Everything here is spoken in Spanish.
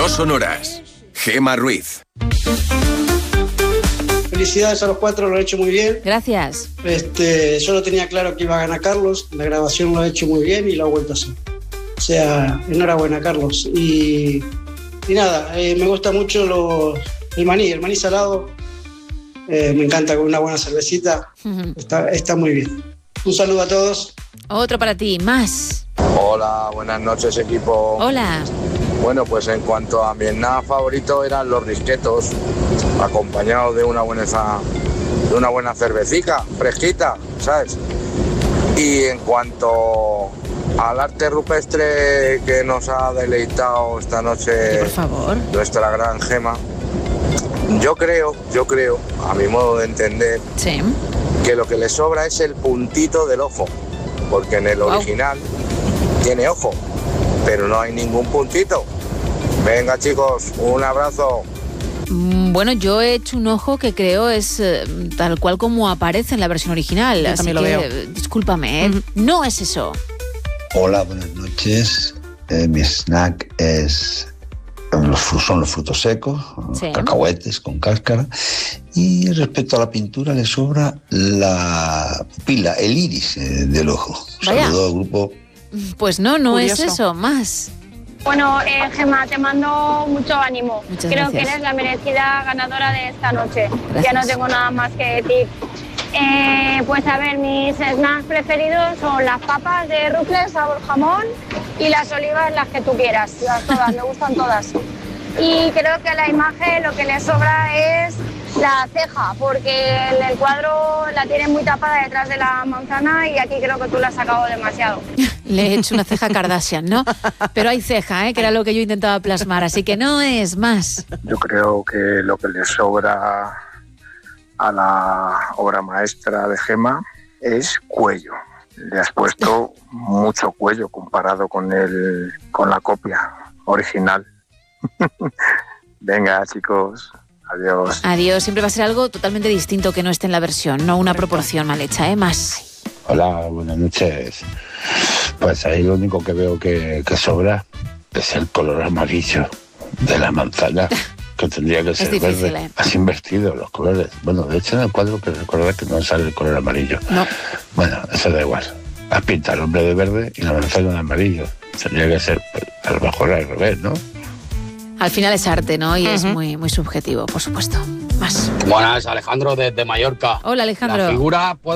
No sonoras. Gemma Ruiz. Felicidades a los 4, lo he hecho muy bien. Gracias. Yo lo tenía claro que iba a ganar Carlos, la grabación lo ha hecho muy bien y lo ha vuelto a hacer. O sea, enhorabuena, Carlos. Y nada, me gusta mucho el maní salado. Me encanta con una buena cervecita. Está muy bien. Un saludo a todos. Otro para ti, más. Hola, buenas noches, equipo. Hola. Bueno, pues en cuanto a mi snack favorito eran los risquetos, acompañados de una buena cervecica fresquita, ¿sabes? Y en cuanto al arte rupestre que nos ha deleitado esta noche, por favor, nuestra gran Gemma, yo creo, a mi modo de entender, sí, que lo que le sobra es el puntito del ojo, porque en el original tiene ojo, pero no hay ningún puntito. Venga, chicos, un abrazo. Bueno, yo he hecho un ojo que creo es tal cual como aparece en la versión original. Yo así también lo que, veo. Discúlpame, no es eso. Hola, buenas noches. Mi snack son los frutos secos, Sí. cacahuetes con cáscara. Y respecto a la pintura, le sobra la pupila, el iris del ojo. Vaya. Saludo al grupo. Pues no Curioso. es eso, más. Bueno, Gemma, te mando mucho ánimo. Muchas Creo gracias. que eres la merecida ganadora de esta noche. Gracias. Ya no tengo nada más que decir. Pues a ver, mis snacks preferidos son las papas de rufles, sabor jamón, y las olivas, las que tú quieras. Todas, me gustan todas. Y creo que a la imagen lo que le sobra es la ceja, porque en el cuadro la tiene muy tapada detrás de la manzana y aquí creo que tú la has sacado demasiado. Le he hecho una ceja Kardashian, ¿no? Pero hay ceja, que era lo que yo intentaba plasmar, así que no es más. Yo creo que lo que le sobra a la obra maestra de Gemma es cuello. Le has puesto mucho cuello comparado con la copia original. Venga, chicos, adiós. Adiós, siempre va a ser algo totalmente distinto que no esté en la versión, no una proporción mal hecha, más. Hola, buenas noches. Pues ahí lo único que veo que sobra es el color amarillo de la manzana, que tendría que ser difícil, verde. Has invertido los colores. Bueno, de hecho en el cuadro que recordar que no sale el color amarillo. No. Bueno, eso da igual. Has pintado el hombre de verde y la manzana de amarillo. Tendría que ser, a lo mejor al revés, ¿no? Al final es arte, ¿no? Y es muy, muy subjetivo, por supuesto. Más. Buenas, Alejandro desde Mallorca. Hola, Alejandro. La figura puede